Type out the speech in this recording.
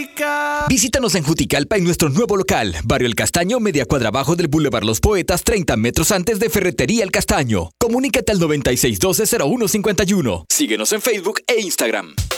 rica. Visítanos en Juticalpa en nuestro nuevo local, Barrio El Castaño, media cuadra abajo del Boulevard Los Poetas, 30 metros antes de Ferretería El Castaño. Comunícate al 9612-0151. Síguenos en Facebook e Instagram.